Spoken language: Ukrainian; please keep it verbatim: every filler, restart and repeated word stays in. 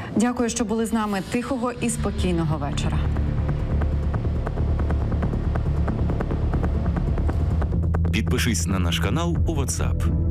Дякую, що були з нами. Тихого і спокійного вечора. Підпишись на наш канал у WhatsApp.